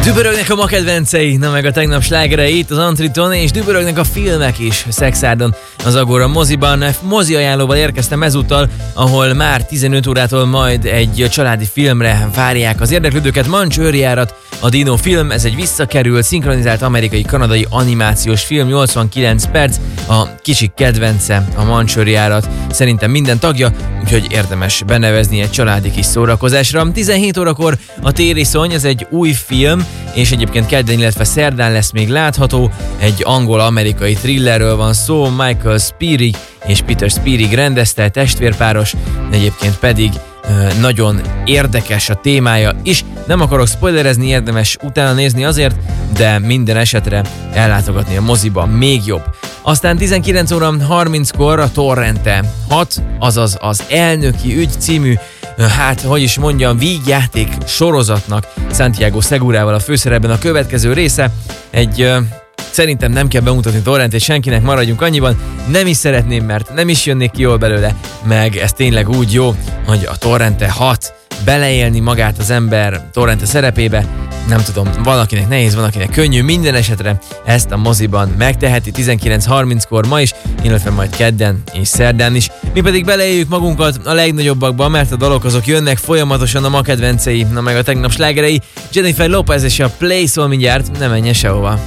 Dübörögnek a ma kedvencei, na meg a tegnap slágerei itt az Antriton, és dübörögnek a filmek is Szexárdon, az Agora moziban. Mozi ajánlóval érkeztem ezúttal, ahol már 15 órától majd egy családi filmre várják az érdeklődőket. Mancsőrjárat, a Dino film, ez egy visszakerült, szinkronizált amerikai-kanadai animációs film, 89 perc, a kicsik kedvence a Mancsőrjárat, szerintem minden tagja, úgyhogy érdemes benevezni egy családi kis szórakozásra. 17 órakor a Tériszony, ez egy új film, és egyébként kedden, illetve szerdán lesz még látható. Egy angol-amerikai thrillerről van szó, Michael Spierig és Peter Spierig rendezte, testvérpáros, egyébként pedig nagyon érdekes a témája is. Nem akarok spoilerezni, érdemes utána nézni azért, de minden esetre ellátogatni a moziba még jobb. Aztán 19 óra 30-kor a Torrente 6, azaz az Elnöki ügy című, vígjáték sorozatnak Santiago Segurával a főszerepben a következő része. Szerintem nem kell bemutatni Torrentét senkinek, maradjunk annyiban. Nem is szeretném, mert nem is jönnék ki jól belőle, meg ez tényleg úgy jó, hogy a Torrente 6 beleélni magát az ember Torrente szerepébe. Nem tudom, van akinek nehéz, van akinek könnyű, minden esetre ezt a moziban megteheti 19:30-kor ma is, illetve majd kedden és szerdán is. Mi pedig beleéljük magunkat a legnagyobbakba, mert a dalok azok jönnek folyamatosan, a ma kedvencei, na meg a tegnap slágerei. Jennifer Lopez és a Play szól mindjárt, ne menjen sehova.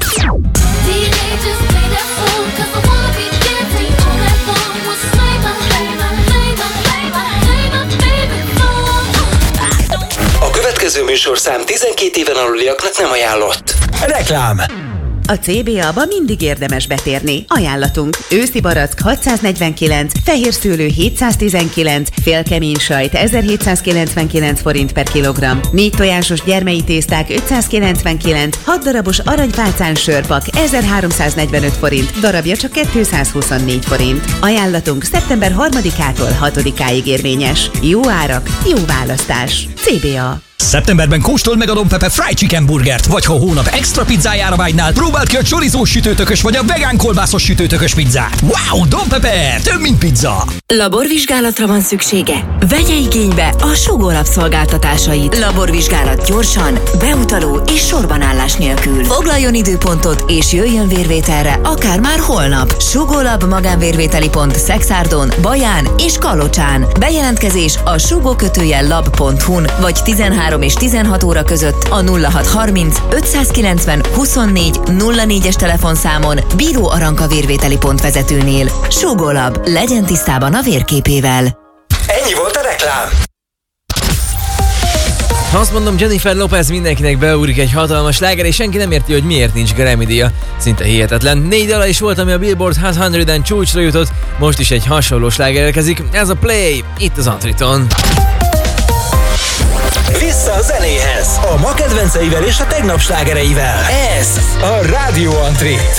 A következő műsorszám 12 éven aluliaknak nem ajánlott. Reklám. A CBA-ba mindig érdemes betérni. Ajánlatunk: őszi barack 649, fehér szőlő 719, félkemény sajt 1799 forint per kilogramm, 4 tojásos gyermei tészták 599, 6 darabos aranypálcán sörpak 1345 forint, darabja csak 224 forint. Ajánlatunk szeptember 3-ától 6-áig érvényes. Jó árak, jó választás. CBA. Szeptemberben kóstold meg a Don Pepe Fried Chicken burgert, vagy ha a hónap extra pizzájára vágynál, próbáld ki a chorizós sütőtökös vagy a vegán kolbászos sütőtökös pizzát. Wow, Don Pepe, több mint pizza! Laborvizsgálatra van szüksége? Vegye igénybe a Sugó Lab szolgáltatásait. Laborvizsgálat gyorsan, beutaló és sorbanállás nélkül. Foglaljon időpontot és jöjjön vérvételre, akár már holnap. Sugó Lab magánvérvételi pont Szexárdon, Baján és Kalocsán. Bejelentkezés a sugó-lab.hu-n vagy 13 és 16 óra között a 0630 590 24 04-es telefonszámon Bíró Aranka vérvételi pont vezetőnél. Sugó Lab, legyen tisztában a vérképével. Ennyi volt a reklám. Ha azt mondom, Jennifer Lopez, mindenkinek beugrik egy hatalmas sláger, és senki nem érti, hogy miért nincs Grammy-díja. Szinte hihetetlen. 4 dala is volt, ami a Billboard Hot 100-en csúcsra jutott, most is egy hasonló sláger érkezik. Ez a Play, itt az Antriton. Vissza a zenéhez, a ma kedvenceivel és a tegnap slágereivel. Ez a Rádió Antrit.